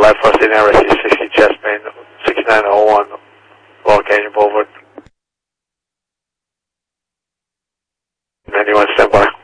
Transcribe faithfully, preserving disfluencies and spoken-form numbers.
left for Sydney, R S C sixty chest main, sixty-nine oh one, Royal Canyon Boulevard. ninety-one, stand by.